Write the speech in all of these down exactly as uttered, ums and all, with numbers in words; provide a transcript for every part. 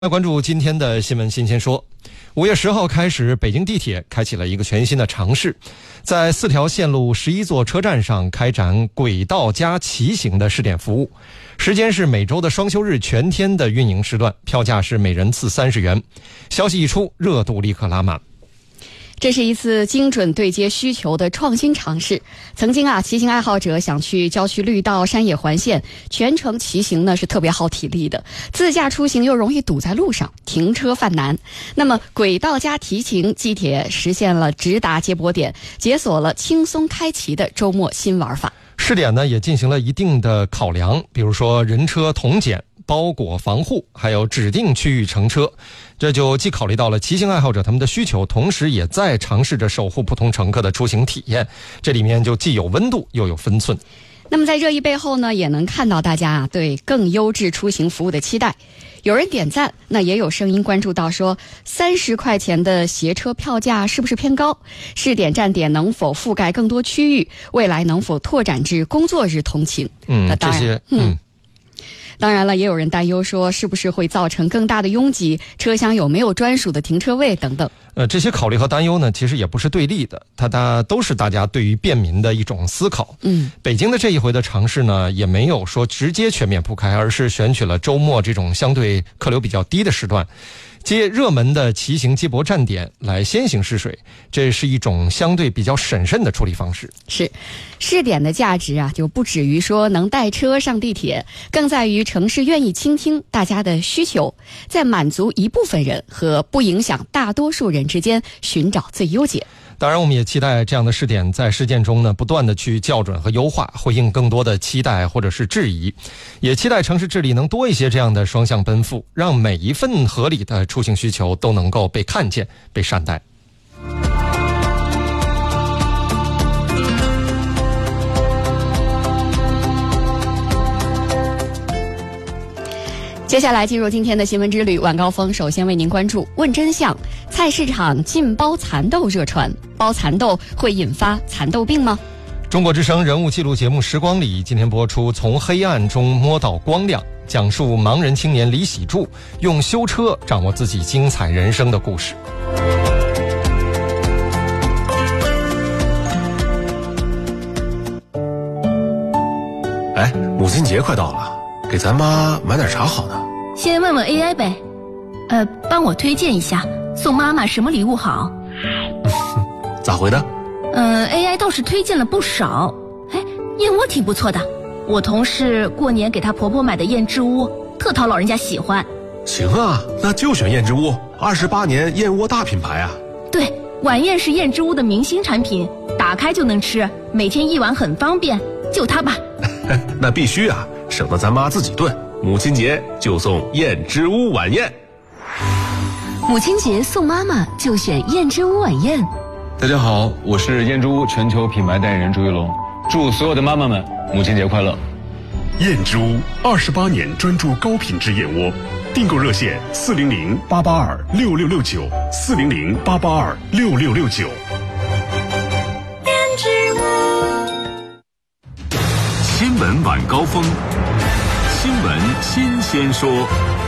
来关注今天的新闻新鲜说。五月十号开始，北京地铁开启了一个全新的尝试，在四条线路十一座车站上开展轨道加骑行的试点服务，时间是每周的双休日全天的运营时段，票价是每人次三十元。消息一出，热度立刻拉满。 这是一次精准对接需求的创新尝试。曾经啊，骑行爱好者想去郊区绿道、山野环线，全程骑行呢是特别耗体力的，自驾出行又容易堵在路上，停车犯难。那么轨道加骑行，地铁实现了直达接驳点，解锁了轻松开骑的周末新玩法。 试点呢也进行了一定的考量，比如说人车同检、包裹防护，还有指定区域乘车，这就既考虑到了骑行爱好者他们的需求，同时也在尝试着守护普通乘客的出行体验，这里面就既有温度又有分寸。 那么在热议背后呢，也能看到大家啊对更优质出行服务的期待。有人点赞，那也有声音关注到说，三十块钱的携车票价是不是偏高？试点站点能否覆盖更多区域？未来能否拓展至工作日通勤？ 嗯，这些嗯。 当然了，也有人担忧说，是不是会造成更大的拥挤，车厢有没有专属的停车位等等。 呃，这些考虑和担忧呢，其实也不是对立的，它它都是大家对于便民的一种思考。 嗯， 北京的这一回的尝试呢，也没有说直接全面铺开，而是选取了周末这种相对客流比较低的时段，接热门的骑行接驳站点来先行试水，这是一种相对比较审慎的处理方式。 是，试点的价值啊，就不止于说能带车上地铁，更在于城市愿意倾听大家的需求，在满足一部分人和不影响大多数人之间寻找最优解。 当然我们也期待这样的试点在实践中呢不断的去校准和优化，回应更多的期待或者是质疑，也期待城市治理能多一些这样的双向奔赴，让每一份合理的出行需求都能够被看见、被善待。 接下来进入今天的新闻之旅，晚高峰首先为您关注问真相：菜市场禁包蚕豆热传，包蚕豆会引发蚕豆病吗？ 中国之声人物纪录节目《时光里》今天播出《从黑暗中摸到光亮》，讲述盲人青年李喜柱用修车掌握自己精彩人生的故事。 哎，母亲节快到了，给咱妈买点啥好呢？ 先问问 A I 呗，呃，帮我推荐一下，送妈妈什么礼物好？ 咋回的？ 嗯 ，A I 倒是推荐了不少。哎，燕窝挺不错的，我同事过年给她婆婆买的燕之屋，特讨老人家喜欢。 行啊，那就选燕之屋，二十八年燕窝大品牌啊。 对，晚宴是燕之屋的明星产品，打开就能吃，每天一碗很方便，就它吧。 那必须啊，省得咱妈自己炖。母亲节就送燕之屋晚宴。 母亲节送妈妈就选燕之屋晚宴。 大家好，我是燕之屋全球品牌代言人朱一龙，祝所有的妈妈们母亲节快乐。 燕之屋二十八年专注高品质燕窝，订购热线四零零八八二六六六九四零零八八二六六六九。 燕之屋新闻晚高峰，新闻新鲜说。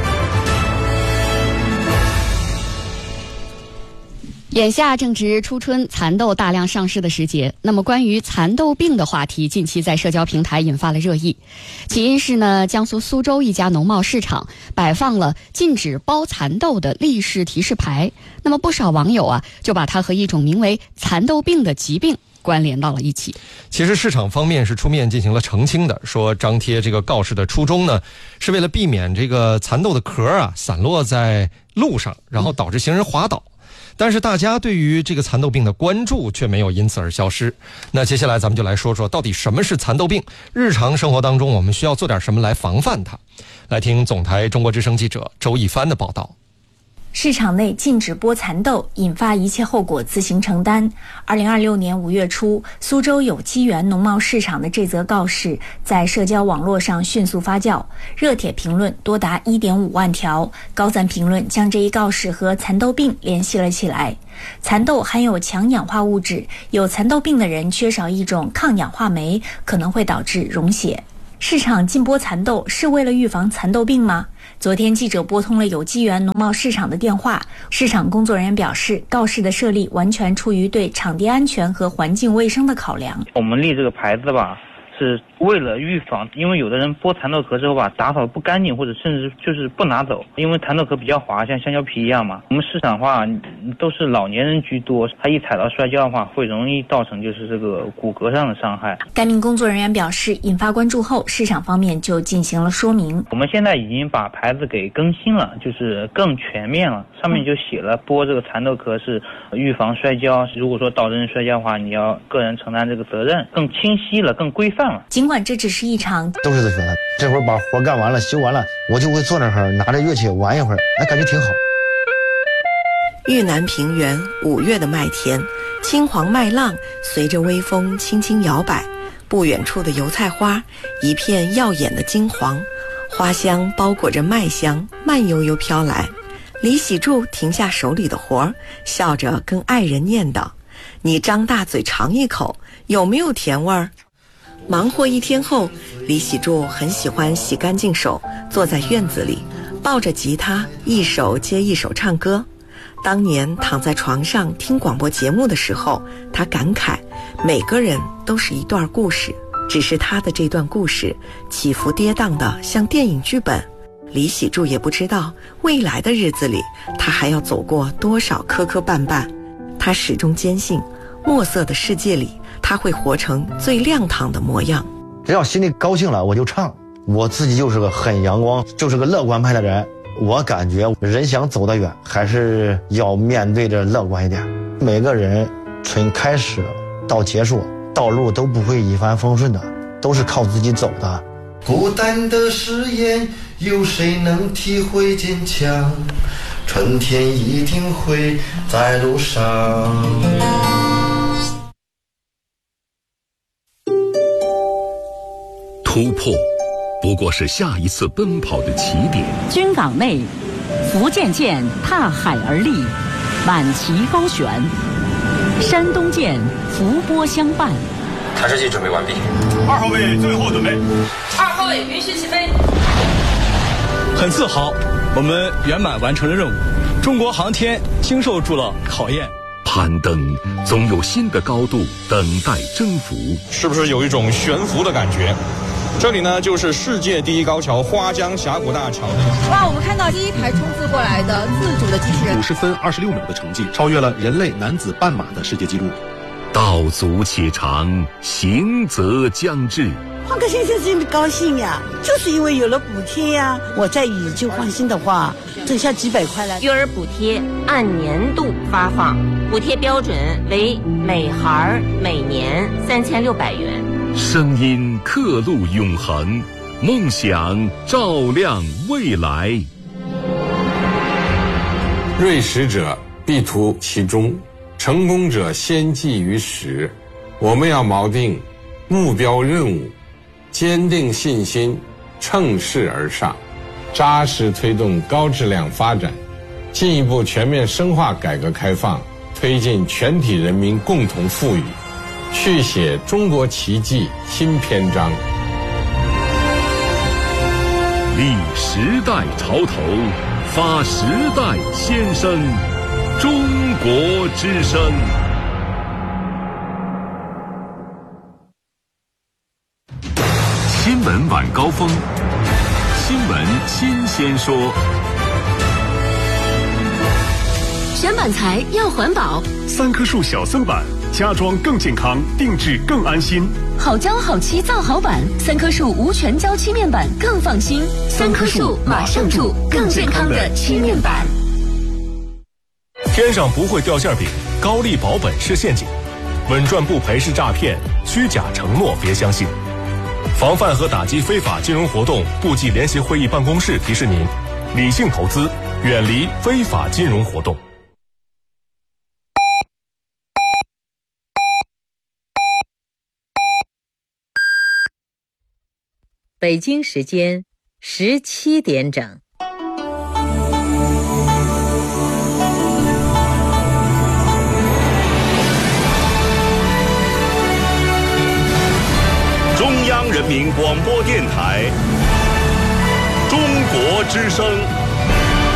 眼下正值初春，蚕豆大量上市的时节。那么关于蚕豆病的话题，近期在社交平台引发了热议。起因是呢，江苏苏州一家农贸市场摆放了禁止包蚕豆的立式提示牌。那么不少网友啊，就把它和一种名为蚕豆病的疾病关联到了一起。 其实市场方面是出面进行了澄清的，说张贴这个告示的初衷呢，是为了避免这个蚕豆的壳啊散落在路上，然后导致行人滑倒。但是大家对于这个蚕豆病的关注却没有因此而消失。那接下来咱们就来说说到底什么是蚕豆病，日常生活当中我们需要做点什么来防范它。来听总台中国之声记者周一帆的报道。 市场内禁止剥蚕豆，引发一切后果自行承担。二零二六年五月初，苏州有机园农贸市场的这则告示在社交网络上迅速发酵，热帖评论多达 一点五万条，高赞评论将这一告示和蚕豆病联系了起来。蚕豆含有强氧化物质，有蚕豆病的人缺少一种抗氧化酶，可能会导致溶血。市场禁播蚕豆是为了预防蚕豆病吗？ 昨天记者拨通了有机园农贸市场的电话，市场工作人员表示，告示的设立完全出于对场地安全和环境卫生的考量。 我们立这个牌子吧，是为了预防，因为有的人剥蚕豆壳之后吧，打扫不干净，或者甚至就是不拿走，因为蚕豆壳比较滑，像香蕉皮一样嘛。我们市场的话都是老年人居多，他一踩到摔跤的话，会容易造成就是这个骨骼上的伤害。 该名工作人员表示，引发关注后，市场方面就进行了说明。 我们现在已经把牌子给更新了，就是更全面了，上面就写了剥这个蚕豆壳是预防摔跤，如果说导致人摔跤的话，你要个人承担这个责任，更清晰了，更规范了。 尽管这只是一场都是觉得这会儿把活干完了修完了，我就会坐那儿拿着乐器玩一会儿，哎，感觉挺好。 豫南平原五月的麦田，青黄麦浪随着微风轻轻摇摆，不远处的油菜花一片耀眼的金黄，花香包裹着麦香慢悠悠飘来。李喜柱停下手里的活，笑着跟爱人念叨：你张大嘴尝一口，有没有甜味儿？忙活一天后，李喜柱很喜欢洗干净手，坐在院子里抱着吉他一首接一首唱歌。当年躺在床上听广播节目的时候，他感慨每个人都是一段故事，只是他的这段故事起伏跌宕的像电影剧本。李喜柱也不知道未来的日子里他还要走过多少磕磕绊绊，他始终坚信墨色的世界里他会活成最亮堂的模样。 只要心里高兴了我就唱，我自己就是个很阳光，就是个乐观派的人。我感觉人想走得远，还是要面对着乐观一点。每个人从开始到结束，道路都不会一帆风顺的，都是靠自己走的。孤单的誓言，有谁能体会坚强？春天一定会在路上。 突破不过是下一次奔跑的起点。 军港内，福建舰踏海而立，满旗高悬；山东舰伏波相伴。 探视器准备完毕。 二号位最后准备。 二号位允许起飞。 很自豪，我们圆满完成了任务。中国航天经受住了考验。 攀登总有新的高度等待征服。 是不是有一种悬浮的感觉？这里呢，就是世界第一高桥花江峡谷大桥。 哇，我们看到第一台冲刺过来的自主的机器人， 五十分二十六秒的成绩，超越了人类男子半马的世界纪录。 道阻且长，行则将至。 换个先生真的高兴呀，就是因为有了补贴呀。我在以旧换新的话，挣下几百块来。 育儿补贴按年度发放，补贴标准为每孩每年三千六百元。 声音刻录永恒，梦想照亮未来。 锐实者必图其中，成功者先记于始。我们要锚定目标任务，坚定信心，乘势而上，扎实推动高质量发展，进一步全面深化改革开放，推进全体人民共同富裕，续写中国奇迹新篇章。 立时代潮头，发时代先声，中国之声。 新闻晚高峰，新闻新鲜说。 选板材要环保， 三棵树小森板，家装更健康，定制更安心。 好胶好漆造好板，三棵树无全胶漆面板更放心。三棵树马上住更健康的漆面板。 天上不会掉馅饼，高利保本是陷阱，稳赚不赔是诈骗，虚假承诺别相信。防范和打击非法金融活动部际联席会议办公室提示您：理性投资，远离非法金融活动。 北京时间十七点整。 中央人民广播电台，中国之之声。